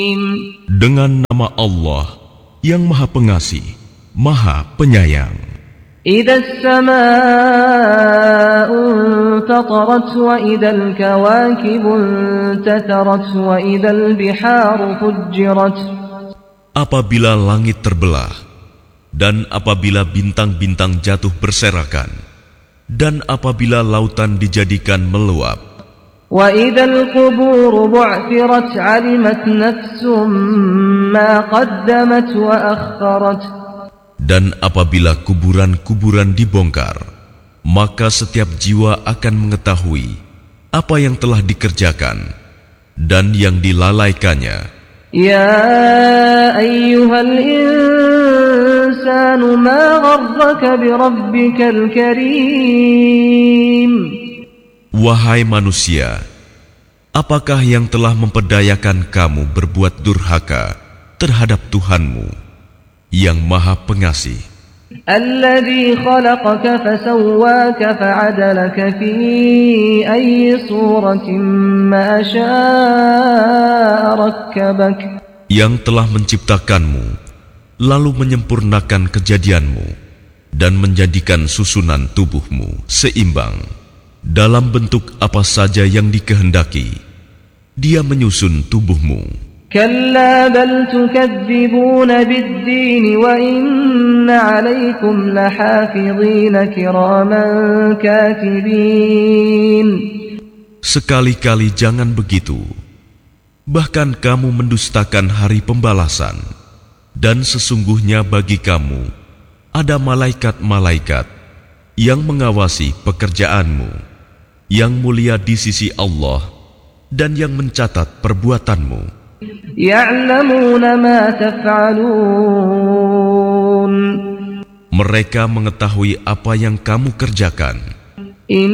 Dengan nama Allah yang Maha Pengasih, Maha Penyayang. إذا السماء انفطرت وإذا الكواكب انتثرت وإذا البحار فجرت. Apabila langit terbelah, dan apabila bintang-bintang jatuh berserakan, dan apabila lautan dijadikan meluap, وَإِذَا الْقُبُورُ بُعْثِرَتْ عَلِمَتْ نَفْسٌ مَّا قَدَّمَتْ وَأَخَّرَتْ. dan apabila kuburan-kuburan dibongkar, maka setiap jiwa akan mengetahui apa yang telah dikerjakan dan yang dilalaikannya. يَا أَيُّهَا الْإِنسَانُ مَا غَرَّكَ بِرَبِّكَ الْكَرِيمِ. Wahai manusia, apakah yang telah memperdayakan kamu berbuat durhaka terhadap Tuhanmu yang Maha Pengasih? الذي خلقك فسواك فعدلك في أي صورة ما شاء ركبك. Yang telah menciptakanmu, lalu menyempurnakan kejadianmu, dan menjadikan susunan tubuhmu seimbang. Dalam bentuk apa saja yang dikehendaki, Dia menyusun tubuhmu. كلا بل تكذبون بالدين وإن عليكم لحافظين كراما كاتبين. Sekali-kali jangan begitu. Bahkan kamu mendustakan hari pembalasan, dan sesungguhnya bagi kamu ada malaikat-malaikat yang mengawasi pekerjaanmu, yang mulia di sisi Allah dan yang mencatat perbuatanmu. يعلمون ما تفعلون. Mereka mengetahui apa yang kamu kerjakan.